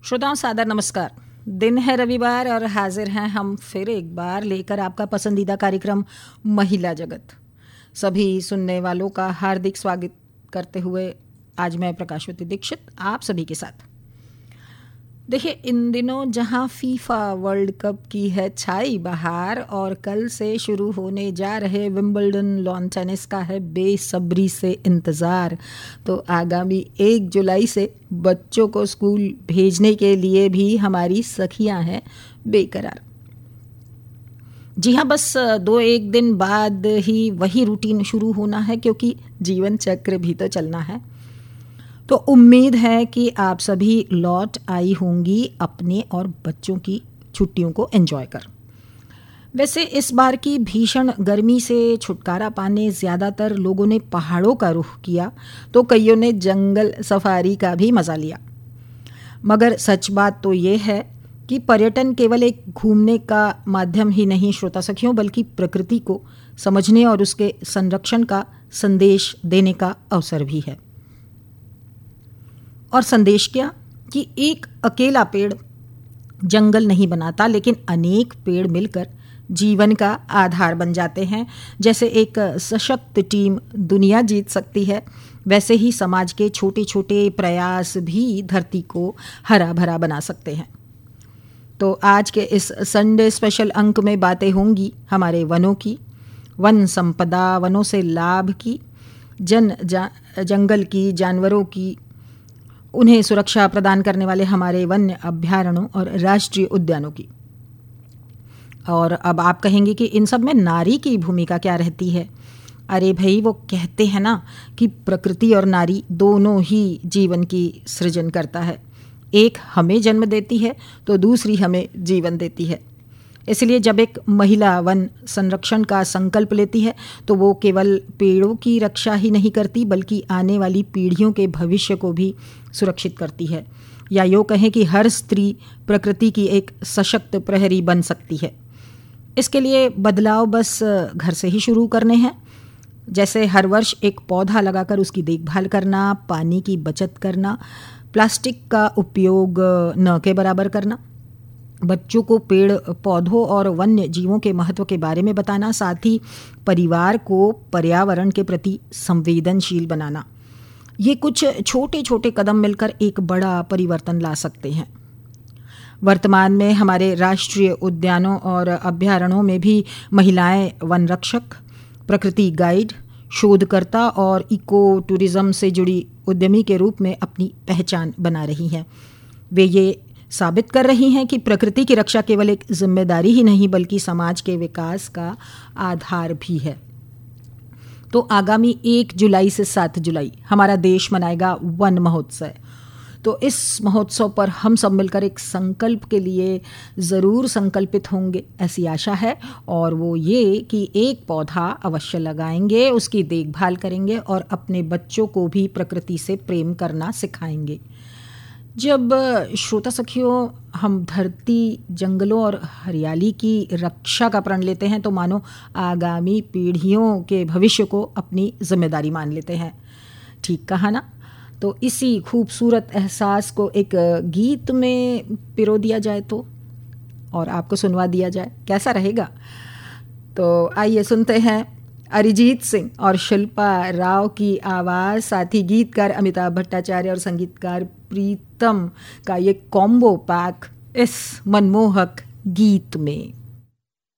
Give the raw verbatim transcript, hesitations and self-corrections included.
श्रोताओं सादर नमस्कार। दिन है रविवार और हाजिर हैं हम फिर एक बार लेकर आपका पसंदीदा कार्यक्रम महिला जगत। सभी सुनने वालों का हार्दिक स्वागत करते हुए आज मैं प्रकाशवती दीक्षित आप सभी के साथ। देखिए, इन दिनों जहां फीफा वर्ल्ड कप की है छाई बहार और कल से शुरू होने जा रहे विंबलडन लॉन टेनिस का है बेसब्री से इंतज़ार, तो आगामी एक जुलाई से बच्चों को स्कूल भेजने के लिए भी हमारी सखियां हैं बेकरार। जी हाँ, बस दो एक दिन बाद ही वही रूटीन शुरू होना है, क्योंकि जीवन चक्र भी तो चलना है। तो उम्मीद है कि आप सभी लौट आई होंगी अपने और बच्चों की छुट्टियों को एंजॉय कर। वैसे इस बार की भीषण गर्मी से छुटकारा पाने ज़्यादातर लोगों ने पहाड़ों का रुख किया, तो कईयों ने जंगल सफारी का भी मज़ा लिया। मगर सच बात तो ये है कि पर्यटन केवल एक घूमने का माध्यम ही नहीं श्रोता सखियों, बल्कि प्रकृति को समझने और उसके संरक्षण का संदेश देने का अवसर भी है। और संदेश क्या कि एक अकेला पेड़ जंगल नहीं बनाता, लेकिन अनेक पेड़ मिलकर जीवन का आधार बन जाते हैं। जैसे एक सशक्त टीम दुनिया जीत सकती है, वैसे ही समाज के छोटे छोटे प्रयास भी धरती को हरा भरा बना सकते हैं। तो आज के इस संडे स्पेशल अंक में बातें होंगी हमारे वनों की, वन संपदा, वनों से लाभ की, जन जा, जंगल की, जानवरों की, उन्हें सुरक्षा प्रदान करने वाले हमारे वन्य अभयारण्यों और राष्ट्रीय उद्यानों की। और अब आप कहेंगे कि इन सब में नारी की भूमिका क्या रहती है। अरे भाई, वो कहते हैं ना कि प्रकृति और नारी दोनों ही जीवन की सृजन करता है। एक हमें जन्म देती है तो दूसरी हमें जीवन देती है। इसलिए जब एक महिला वन संरक्षण का संकल्प लेती है तो वो केवल पेड़ों की रक्षा ही नहीं करती, बल्कि आने वाली पीढ़ियों के भविष्य को भी सुरक्षित करती है। या यूँ कहें कि हर स्त्री प्रकृति की एक सशक्त प्रहरी बन सकती है। इसके लिए बदलाव बस घर से ही शुरू करने हैं। जैसे हर वर्ष एक पौधा लगाकर उसकी देखभाल करना, पानी की बचत करना, प्लास्टिक का उपयोग न के बराबर करना, बच्चों को पेड़ पौधों और वन्य जीवों के महत्व के बारे में बताना, साथ ही परिवार को पर्यावरण के प्रति संवेदनशील बनाना। ये कुछ छोटे छोटे कदम मिलकर एक बड़ा परिवर्तन ला सकते हैं। वर्तमान में हमारे राष्ट्रीय उद्यानों और अभयारण्यों में भी महिलाएं वन रक्षक, प्रकृति गाइड, शोधकर्ता और इको टूरिज्म से जुड़ी उद्यमी के रूप में अपनी पहचान बना रही हैं। वे ये साबित कर रही हैं कि प्रकृति की रक्षा केवल एक जिम्मेदारी ही नहीं, बल्कि समाज के विकास का आधार भी है। तो आगामी एक जुलाई से सात जुलाई हमारा देश मनाएगा वन महोत्सव। तो इस महोत्सव पर हम सब मिलकर एक संकल्प के लिए ज़रूर संकल्पित होंगे, ऐसी आशा है। और वो ये कि एक पौधा अवश्य लगाएंगे, उसकी देखभाल करेंगे और अपने बच्चों को भी प्रकृति से प्रेम करना सिखाएंगे। जब श्रोता सखियों हम धरती, जंगलों और हरियाली की रक्षा का प्रण लेते हैं, तो मानो आगामी पीढ़ियों के भविष्य को अपनी जिम्मेदारी मान लेते हैं। ठीक कहा ना? तो इसी खूबसूरत एहसास को एक गीत में पिरो दिया जाए तो, और आपको सुनवा दिया जाए, कैसा रहेगा? तो आइए सुनते हैं अरिजीत सिंह और शिल्पा राव की आवाज़, साथ ही गीतकार अमिताभ भट्टाचार्य और संगीतकार प्रीतम का ये कॉम्बो पैक इस मनमोहक गीत में।